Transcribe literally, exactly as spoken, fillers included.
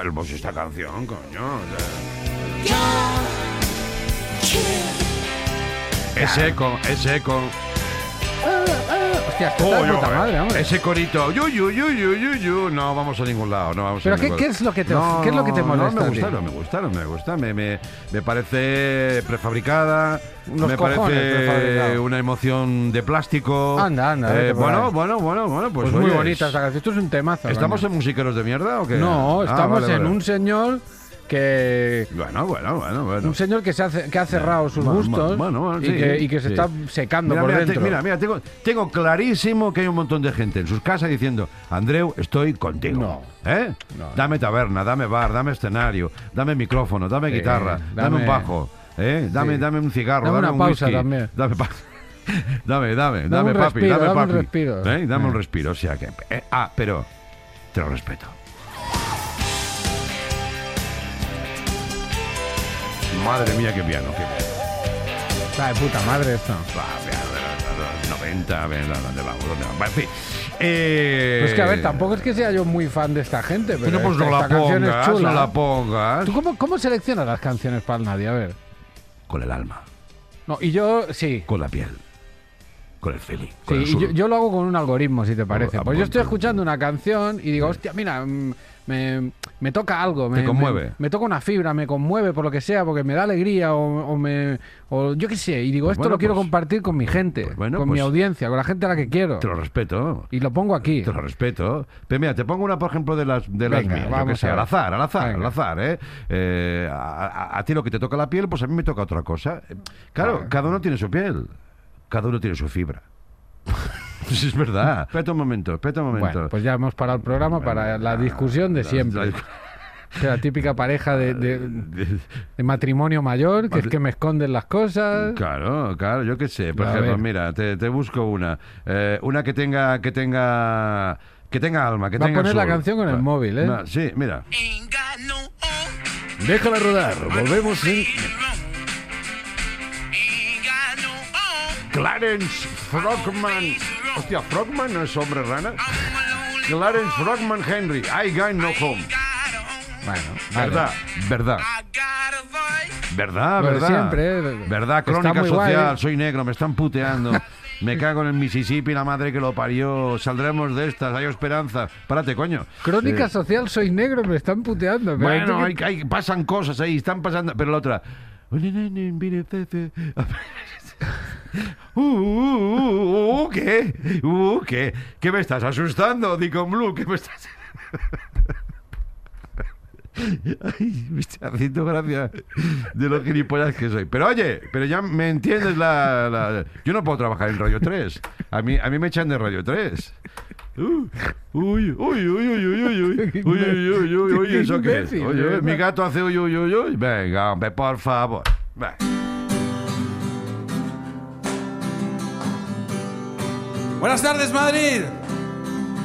para pues esta canción, coño. O sea. Es eco, es eco. Hostia, esto está de puta madre, hombre. Ese corito, yu, yu, yu, yu, yu, yu. No vamos a ningún lado, no vamos ¿Pero a qué, ningún qué lado. es lo que te, no, qué es lo que te molesta? No me gusta, no me gusta, no me gusta. Me, me, me parece prefabricada. Los me cojones parece prefabricado. una emoción de plástico. Anda, anda. Eh, bueno, ahí. bueno, bueno, bueno, pues, Pues muy oye, bonita esta canción. Esto es un temazo. ¿Estamos coño. en musiqueros de mierda o qué? No, Ah, estamos vale, en vale. un señor que... Bueno, bueno, bueno, bueno. Un señor que, se ha, que ha cerrado sus Bueno, gustos bueno, bueno, y, sí, que, y que se sí. está secando Mira, por mira, dentro. te- mira, mira, tengo, tengo clarísimo que hay un montón de gente en sus casas diciendo, Andreu, estoy contigo. No. ¿Eh? No. Dame taberna, dame bar, dame escenario, dame micrófono, dame Sí, guitarra, dame, dame- un bajo, ¿eh? Dame, Sí. dame un cigarro, Dame dame, una un pausa whisky. también. Dame pa- Dame, dame, Dame dame, un papi, respiro, dame, dame un papi. respiro. ¿Eh? Dame un Eh. respiro, o sea que... eh, ah, pero te lo respeto. Madre mía, qué piano, qué piano. Está de puta madre esto. Ah, piano de los- de los noventa, a ver, ¿dónde vamos? ¿Dónde vamos? En fin. Eh... Pues que a ver, tampoco es que sea yo muy fan de esta gente, pero, Pero pues esta, no la esta canción pongas, es chula. no la pongas. ¿Tú cómo, cómo seleccionas las canciones para el nadie? A ver. Con el alma, No, y yo, sí. con la piel, con el feeling, Sí, con el y sur. yo, yo lo hago con un algoritmo, si te parece. Ah, Pues yo estoy pues, escuchando una canción y digo, hostia, mira, mm, me, me toca algo. Me, Te conmueve. Me, me toca una fibra, me conmueve por lo que sea, porque me da alegría o, o me... O yo qué sé, y digo, Pues esto bueno, lo quiero pues- compartir con mi gente, pues bueno, con mi pues- audiencia, con la gente a la que quiero. Te lo respeto. Y lo pongo aquí. Te lo respeto. Pero mira, te pongo una, por ejemplo, de las, de las Venga, mías. Yo vamos qué sé, a al ver. azar, al azar, Venga. al azar, ¿eh? Eh, a, a- a ti lo que te toca la piel, pues a mí me toca otra cosa. Eh, Claro, Vale. cada uno tiene su piel. Cada uno tiene su fibra. Pues es verdad. Espérate un momento, espérate un momento. Bueno, pues ya hemos parado el programa para la discusión de La- siempre. la- Que la típica pareja de, de- de matrimonio mayor, que es que me esconden las cosas. Claro, claro, yo qué sé. Por A ejemplo, ver. mira, te, te busco una. Eh, una que tenga, que tenga, que tenga alma, que Va a tenga poner la soul. canción con el Va. móvil, ¿eh? No, sí, mira. Déjala rodar, volvemos en Clarence Frogman. Hostia, Frogman no es hombre rana. Clarence Frogman Henry. I got no home. Bueno, vale. Verdad, verdad. Verdad, Lo de verdad. siempre, ¿eh? Verdad, Está crónica muy social, guay. soy negro, me están puteando. Me cago en el Mississippi, la madre que lo parió. Saldremos de estas, hay esperanza. Párate, coño. Crónica Eh, social, soy negro, me están puteando. pero Bueno, tú hay, qué- hay- pasan cosas ahí, están pasando. Pero la otra. Uh, uh, uh, uh, ¿qué? Uh, ¿qué? ¿Qué me estás asustando, Deacon Blue? ¿Qué me estás...? Ay, me está haciendo gracia de lo gilipollas que soy. Pero oye, pero ya me entiendes la, la- Yo no puedo trabajar en Radio tres. A mí, a mí me echan de Radio tres. Uh, uy, uy, uy, uy, uy, uy, uy, uy, uy, uy, uy, uy, ¿eso qué es? Imbécil, Oye, ¿verdad? mi gato hace uy, uy, uy, uy. Venga, hombre, por favor. Va. Buenas tardes, Madrid.